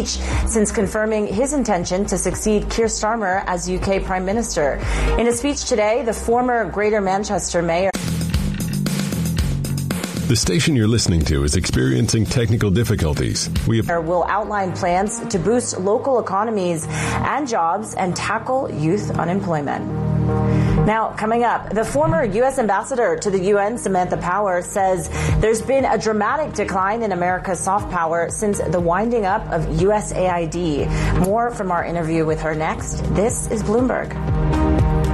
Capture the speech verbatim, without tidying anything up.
speech since confirming his intention to succeed Keir Starmer as U K Prime Minister. In a speech today, the former Greater Manchester Mayor The station you're listening to is experiencing technical difficulties. We will outline plans to boost local economies and jobs and tackle youth unemployment. Now, coming up, the former U S ambassador to the U N, Samantha Power, says there's been a dramatic decline in America's soft power since the winding up of U S A I D. More from our interview with her next. This is Bloomberg.